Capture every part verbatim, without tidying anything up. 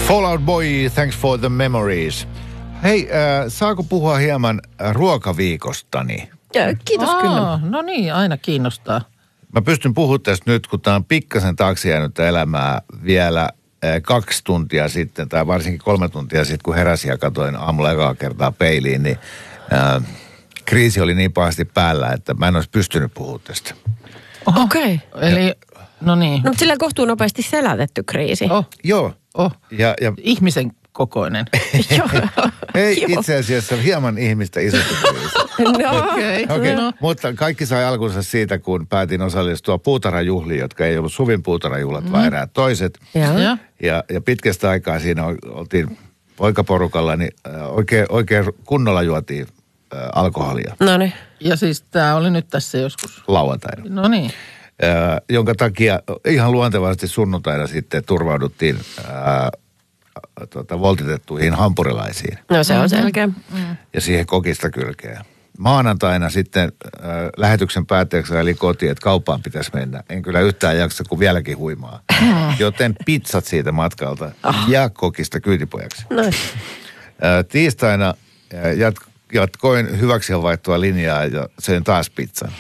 Fallout Boy, thanks for the memories. Hei, äh, saako puhua hieman ruokaviikostani? Ja, kiitos Aa, kyllä. No niin, aina kiinnostaa. Mä pystyn puhumaan tästä nyt, kun tää on pikkasen taakse jäänyttä elämää vielä äh, kaksi tuntia sitten, tai varsinkin kolme tuntia sitten, kun heräsin ja katsoin aamulla ekaa kertaa peiliin, niin äh, kriisi oli niin pahasti päällä, että mä en olisi pystynyt puhumaan tästä. Okei. Okay. Eli, no niin. No, mutta sillä kohtuu nopeasti selätetty kriisi. Oh, Joo. oh. Ja, ja Ihmisen kokoinen. Joo. ei Joo. itse asiassa hieman ihmistä isompi kriisi. No. Okei. Okei, okay. No. Mutta kaikki sai alkunsa siitä, kun päätin osallistua puutarhajuhliin, jotka ei ollut Suvin puutarhajuhlat, mm. vaan eräät toiset. Joo. Ja? Ja, ja pitkästä aikaa siinä oltiin poikaporukalla, niin oikein, oikein kunnolla juotiin äh, alkoholia No niin. Ja siis tämä oli nyt tässä joskus. lauantaina. No niin. Äh, jonka takia ihan luontevasti sunnuntaina sitten turvauduttiin äh, tota, voltitettuihin hampurilaisiin No se on selkeä. Mm. ja siihen kokista kylkeen. Maanantaina sitten äh, lähetyksen päätteeksi eli kotiin, että kauppaan pitäisi mennä. En kyllä yhtään jaksa, kun vieläkin huimaa. Joten pizzat siitä matkalta ja kokista kyytipojaksi. No. Äh, tiistaina äh, jat- jatkoin hyväksi havaittua linjaa ja söin taas pizzan.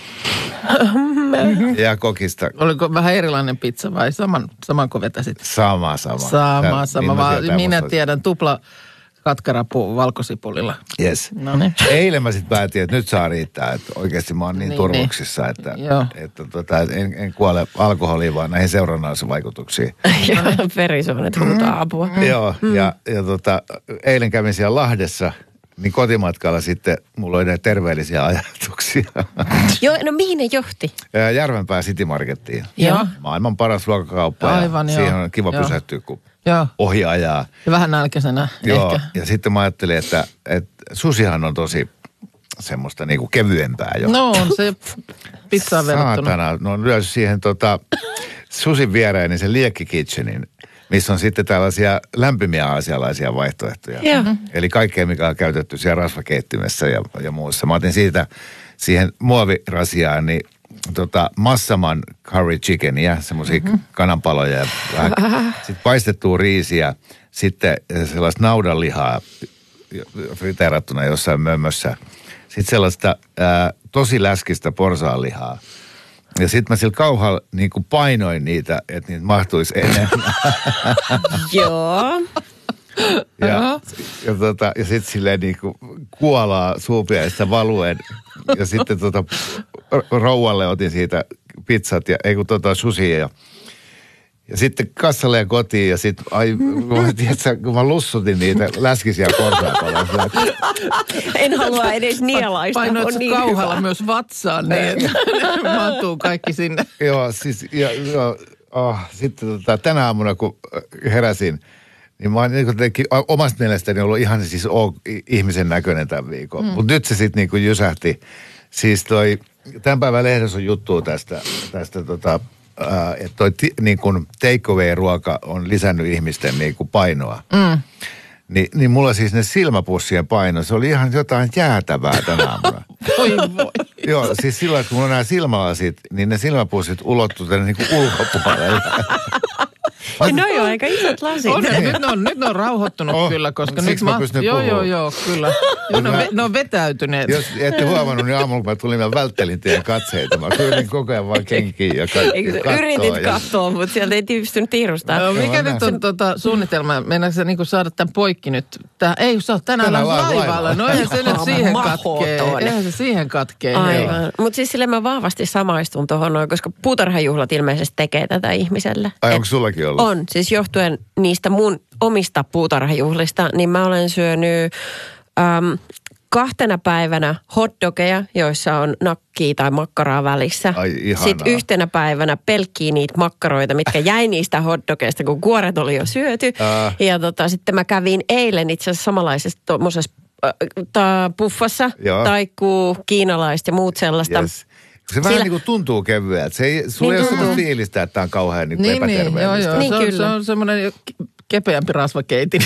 Ja kokista Oliko vähän erilainen pizza vai saman, samanko vetäsit? sama, sama. Sama, Sä- sama. Minna Vaan tietää minä musta. tiedän tupla katkarapu valkosipulilla. Yes. No niin. Eilen mä sitten päätin, että nyt saa riittää, että oikeasti mä oon niin, Niin, turvoksissa, että, Joo. että tota, en, en kuole alkoholiin, vaan näihin seurannaisvaikutuksiin. Joo, verisuonet huutaa apua. Mm. Joo, ja, ja tota, eilen kävin siellä Lahdessa, niin kotimatkalla sitten mulla oli näitä terveellisiä ajatuksia. Joo, no mihin ne johti? Ja Järvenpää City Markettiin. Joo. Maailman paras ruokakauppa. Aivan, ja joo. siihen on kiva Joo. pysähtyä, kun Joo. ohi ajaa. Ja vähän nälkäisenä Joo, ehkä. ja sitten mä ajattelin, että, että susihan on tosi semmoista niinku kevyempää jo. No on se pizzaan verrattuna. Saatana, no myös siihen tota, susin viereen, niin se Liekki Kitchenin, missä on sitten tällaisia lämpimiä aasialaisia vaihtoehtoja. Joo. Eli kaikkea, mikä on käytetty siellä rasvakeittimessä ja, ja muussa. Mä otin siitä siihen muovirasiaan, niin tota, massaman curry chickenia, semmoisia mm-hmm. kananpaloja ja vähän, sitten paistettua riisiä, sitten sellaista naudanlihaa friteerattuna jossain mömmössä. Sitten sellaista ää, tosi läskistä porsaanlihaa. Ja sitten mä sillä kauhalla niin kuin painoin niitä, että niitä mahtuisi enemmän. Joo. Ja, ja, tota, ja sitten silleen niin kuin kuolaa suupiaista valuen. Ja sitten tota, rouvalle otin siitä pizzat ja ei kun tota susia ja Ja sitten kassalle ja kotiin ja sitten, ai, mä, tiedätkö, kun mä lussutin niitä läskisiä porsaapaloja. En halua edes nielaista. Painoit On se niin kauhalla hyvä. myös vatsaan niin, että mahtuu kaikki sinne. Joo, siis, ja, ja, oh, sitten tota, tänä aamuna kun heräsin, niin mä oon niin jotenkin omasta mielestäni ollut ihan siis o, ihmisen näköinen tämän viikon. Mm. Mutta nyt se sitten niin kuin jysähti. Siis toi, tämän päivän lehdessä on juttua tästä, tästä tota, ää, että toi ti, niin kuin takeaway-ruoka on lisännyt ihmisten niin kuin painoa. Mm. Ni, niin mulla siis ne silmäpussien paino, se oli ihan jotain jäätävää tänä aamuna. Voi voi. Joo, siis silloin, kun mulla on nämä silmälasit, niin ne silmäpussit ulottuu tänne niin kuin ulkopuolelle. Ja noi on aika isot lasit. On, nyt, ne on, nyt ne on rauhoittunut Oh, kyllä, koska mut nyt siksi mä pystyn joo, joo, puhumaan. joo, kyllä. Ja ne, on, ve- ne on vetäytyneet. Jos ette huomannut, niin aamulla kun mä tulin, mä välttelin teidän katseita. Mä pyrin koko ajan vaan kenkiin ja ka- Eikö sä kattoo. yritit ja... katsoa, mutta sieltä ei pystynyt tiirustaa. No, mikä Joo, nyt näin. on tota, suunnitelma? Meinaatko sä niinku saada tämän poikki nyt? Tää, ei, sä oot tänään, Tänään tänään laivalla. laivalla. No eihän se nyt Ihan siihen mahdoton. katkee. Eihän se siihen katkee. Aivan. Mutta siis sille mä vahvasti samaistun tuohon noin, koska puutarhajuhlat ilmeisesti tekee tätä ihmiselle. Ai Et onko sullakin ollut? on. Siis johtuen niistä mun omista puutarhajuhlista, niin mä olen syönyt äm, kahtena päivänä hotdogeja, joissa on nakkia tai makkaraa välissä. Ai, ihanaa. Sitten yhtenä päivänä pelkkiä niitä makkaroita, mitkä jäi niistä hotdogeista, kun kuoret oli jo syöty. Ää. Ja tota, sitten mä kävin eilen itse asiassa samanlaisessa tuommoisessa äh, puffassa, Joo. taikkuu, kiinalaista ja muut sellaista. Yes. Se vähän Sillä- niin kuin tuntuu kevyeltä. Se ei, sulla Niin ei ole tuntuu. sellaista fiilistä, että tämä on kauhean niin Niin, niin, joo, epäterveellistä. joo. Niin, se, on, kyllä. se on semmoinen kepeämpi rasvakeitin.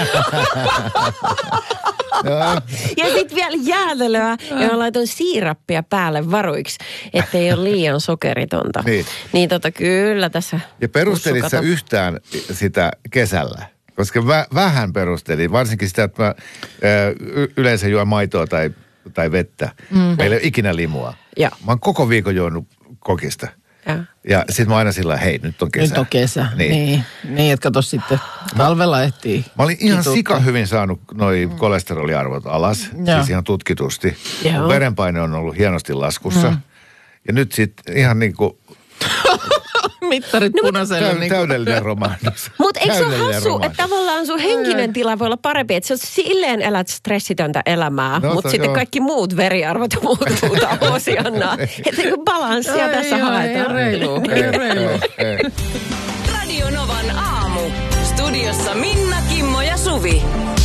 Ja sitten vielä jäätelöä, ja laitoin siirappia päälle varuiksi, ettei ole liian sokeritonta. Niin. Niin tota kyllä tässä. Ja perustelit sä Ussukato. yhtään sitä kesällä? Koska vä, vähän perustelin, varsinkin sitä, että mä y- yleensä juon maitoa tai, tai vettä. Mm. Meillä ei ole ikinä limua. Ja. Mä oon koko viikon juonut kokista. Ja, ja sit mä aina sillä hei, nyt on kesä. Nyt on kesä, niin. Niin, niin että kato sitten, talvella ehtii. Mä olin ihan kituutta. Sika hyvin saanut noi kolesteroliarvot alas, ja. Siis ihan tutkitusti. Mun verenpaine on ollut hienosti laskussa. Mm. Ja nyt sitten ihan niinku... Mittarit no, punaisella. Täy, niin täydellinen romahdus. Mutta eikö se ole hassu, romahdus. Että tavallaan sun henkinen tila voi olla parempi, että sä silleen elät stressitöntä elämää, no, mutta sitten kaikki muut veriarvot ja muut muuta osiannaa. Että niin balanssia ei, tässä ei, haetaan. Ei reilu, ei reilu. Radio Novan aamu. Studiossa Minna, Kimmo ja Suvi.